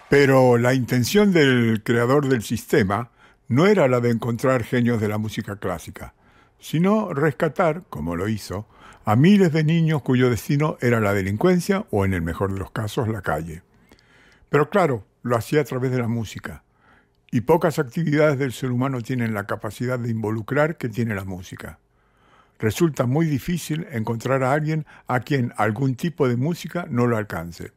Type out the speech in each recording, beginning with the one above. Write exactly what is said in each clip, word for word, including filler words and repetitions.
Pero la intención del creador del sistema no era la de encontrar genios de la música clásica, sino rescatar, como lo hizo, a miles de niños cuyo destino era la delincuencia o, en el mejor de los casos, la calle. Pero claro, lo hacía a través de la música, y pocas actividades del ser humano tienen la capacidad de involucrar que tiene la música. Resulta muy difícil encontrar a alguien a quien algún tipo de música no lo alcance.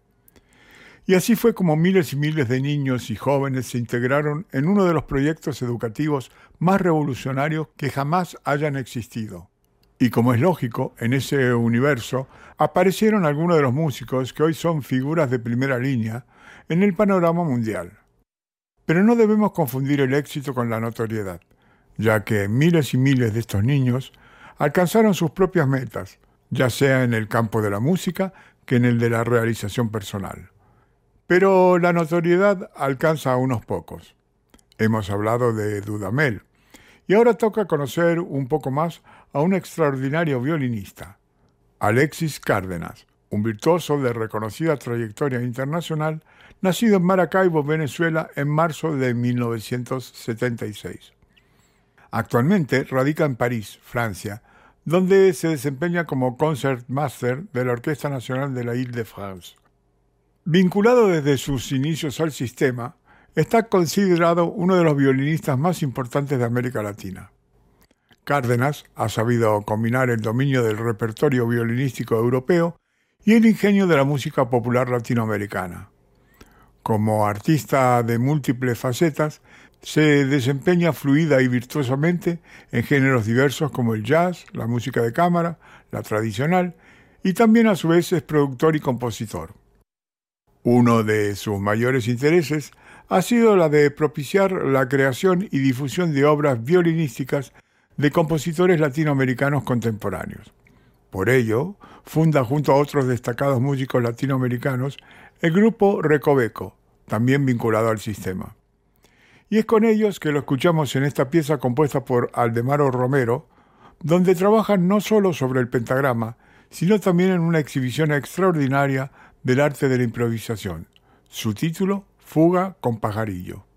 Y así fue como miles y miles de niños y jóvenes se integraron en uno de los proyectos educativos más revolucionarios que jamás hayan existido. Y como es lógico, en ese universo aparecieron algunos de los músicos que hoy son figuras de primera línea en el panorama mundial. Pero no debemos confundir el éxito con la notoriedad, ya que miles y miles de estos niños alcanzaron sus propias metas, ya sea en el campo de la música que en el de la realización personal. Pero la notoriedad alcanza a unos pocos. Hemos hablado de Dudamel, y ahora toca conocer un poco más a un extraordinario violinista, Alexis Cárdenas, un virtuoso de reconocida trayectoria internacional, nacido en Maracaibo, Venezuela, en marzo de mil novecientos setenta y seis. Actualmente radica en París, Francia, donde se desempeña como concertmaster de la Orquesta Nacional de la Île-de-France. Vinculado desde sus inicios al sistema, está considerado uno de los violinistas más importantes de América Latina. Cárdenas ha sabido combinar el dominio del repertorio violinístico europeo y el ingenio de la música popular latinoamericana. Como artista de múltiples facetas, se desempeña fluida y virtuosamente en géneros diversos como el jazz, la música de cámara, la tradicional, y también a su vez es productor y compositor. Uno de sus mayores intereses ha sido la de propiciar la creación y difusión de obras violinísticas de compositores latinoamericanos contemporáneos. Por ello, funda junto a otros destacados músicos latinoamericanos el grupo Recoveco, también vinculado al sistema. Y es con ellos que lo escuchamos en esta pieza compuesta por Aldemaro Romero, donde trabajan no solo sobre el pentagrama, sino también en una exhibición extraordinaria del arte de la improvisación. Su título, Fuga con pajarillo.